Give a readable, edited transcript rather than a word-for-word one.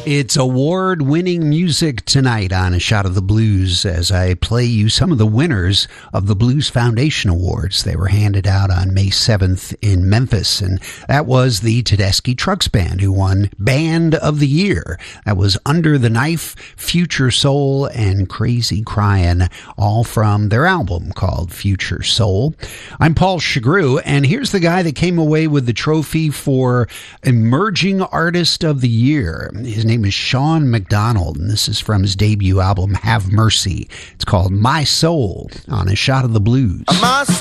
It's award-winning music tonight on A Shot of the Blues as I play you some of the winners of the Blues Foundation Awards. They were handed out on May 7th in Memphis, and that was the Tedeschi Trucks Band who won Band of the Year. That was Under the Knife, Future Soul, and Crazy Cryin', all from their album called Future Soul. I'm Paul Chagru, and here's the guy that came away with the trophy for Emerging Artist of the Year. His name is Sean McDonald, and this is from his debut album, Have Mercy. It's called My Soul on A Shot of the Blues.